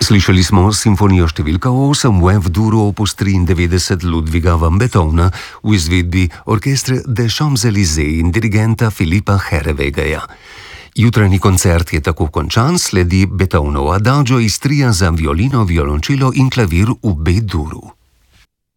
Slišali smo simfonijo številka 8 v F-duru opus 93 Ludviga van Beethovena v izvedbi orkestra des Champs-Élysées in dirigenta Philippa Herrewegeja. Jutranji koncert je tako končan, sledi Beethovenov adagio iz tria za violino, violončelo in klavir v B-duru.